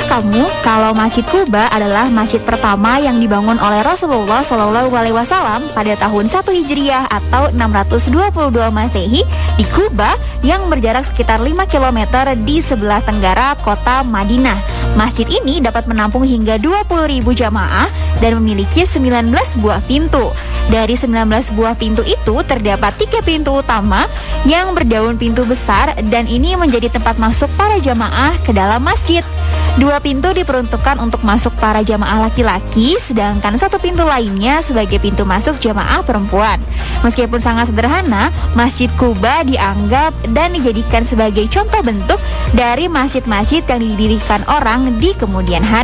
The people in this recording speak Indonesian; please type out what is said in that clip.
kamu kalau Masjid Quba adalah masjid pertama yang dibangun oleh Rasulullah SAW pada tahun 1 Hijriah atau 622 Masehi di Quba yang berjarak sekitar 5 km di sebelah tenggara kota Madinah. Masjid ini dapat menampung hingga 20.000 jamaah dan memiliki 19 buah pintu. Dari 19 buah pintu itu terdapat 3 pintu utama yang berdaun pintu besar dan ini menjadi tempat masuk para jamaah ke dalam masjid. 2 pintu diperuntukkan untuk masuk para jamaah laki-laki, sedangkan 1 pintu lainnya sebagai pintu masuk jamaah perempuan. Meskipun sangat sederhana, Masjid Quba dianggap dan dijadikan sebagai contoh bentuk dari masjid-masjid yang didirikan orang di kemudian hari.